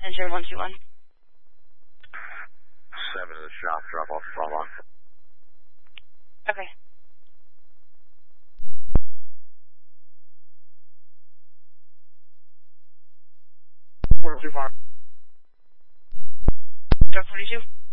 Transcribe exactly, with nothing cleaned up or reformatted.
Enter one two one. Seven to the shop, drop off Bravo. Okay. We're too far. Drop forty-two.